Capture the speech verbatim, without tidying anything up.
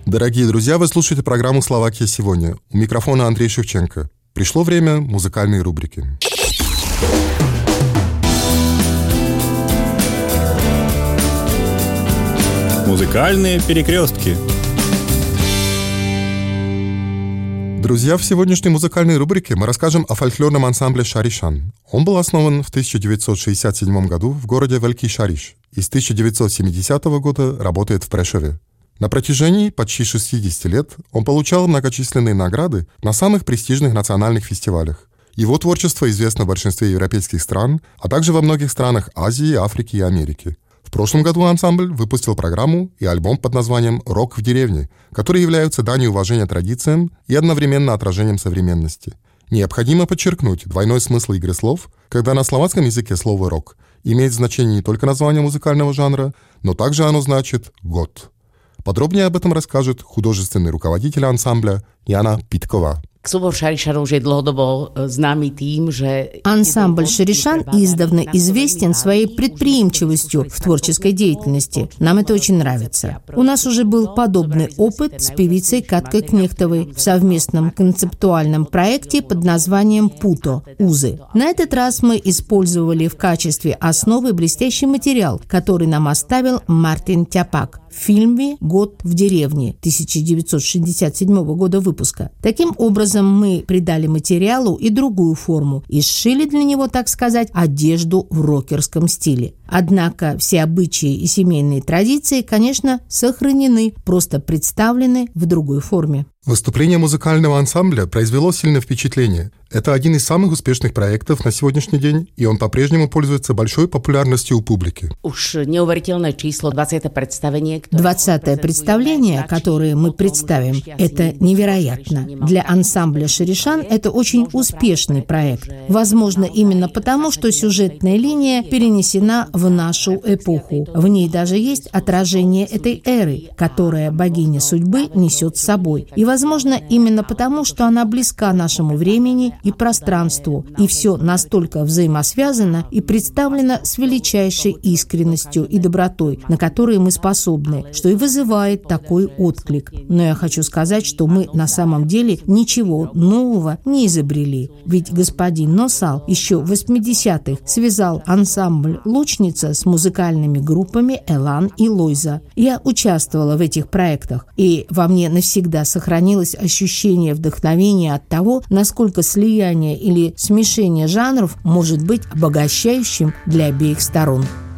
Дорогие друзья, вы слушаете программу «Словакия сегодня». У микрофона Андрей Шевченко. Пришло время музыкальной рубрики. Музыкальные перекрестки. Друзья, в сегодняшней музыкальной рубрике мы расскажем о фольклорном ансамбле «Шаришан». Он был основан в тысяча девятьсот шестьдесят седьмом году в городе Великий Шариш и с тысяча девятьсот семидесятого года работает в Прешове. На протяжении почти шестидесяти лет он получал многочисленные награды на самых престижных национальных фестивалях. Его творчество известно в большинстве европейских стран, а также во многих странах Азии, Африки и Америки. В прошлом году ансамбль выпустил программу и альбом под названием «Рок в деревне», которые являются данью уважения традициям и одновременно отражением современности. Необходимо подчеркнуть двойной смысл игры слов, когда на словацком языке слово «рок» имеет значение не только название музыкального жанра, но также оно значит «год». Подробнее об этом расскажет художественный руководитель ансамбля Jana Pitková. Súbor Šarišanov je dlhodobo známy tým, že... Ансамбль «Шаришан» издавна известен своей предприимчивостью в творческой деятельности. Нам это очень нравится. У нас уже был подобный опыт с певицей Каткой Кнехтовой в совместном концептуальном проекте под названием «Путо» – «Узы». На этот раз мы использовали в качестве основы блестящий материал, который нам оставил Мартин Тяпак в фильме «Год в деревне» тысяча девятьсот шестьдесят седьмого года выпуска. Таким образом, мы придали материалу и другую форму и сшили для него, так сказать, одежду в рокерском стиле. Однако все обычаи и семейные традиции, конечно, сохранены, просто представлены в другой форме. Выступление музыкального ансамбля произвело сильное впечатление. Это один из самых успешных проектов на сегодняшний день, и он по-прежнему пользуется большой популярностью у публики. Уж неуверительное число, двадцатое представление. двадцатое представление, которое мы представим, это невероятно. Для ансамбля «Шаришан» это очень успешный проект. Возможно, именно потому, что сюжетная линия перенесена в нашу эпоху. В ней даже есть отражение этой эры, которая богиня судьбы несет с собой. И, возможно, именно потому, что она близка нашему времени и пространству, и все настолько взаимосвязано и представлено с величайшей искренностью и добротой, на которые мы способны, что и вызывает такой отклик. Но я хочу сказать, что мы на самом деле ничего нового не изобрели. Ведь господин Носал еще в восьмидесятых связал ансамбль «Лучница» с музыкальными группами «Элан» и «Лойза». Я участвовала в этих проектах, и во мне навсегда сохранилось ощущение вдохновения от того, насколько слияние или смешение жанров может быть обогащающим для обеих сторон.